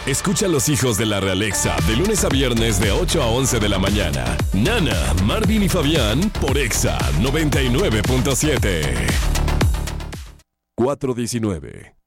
Escucha a los hijos de la Realexa de lunes a viernes de 8 a 11 de la mañana. Nana, Marvin y Fabián por Exa 99.7. 419.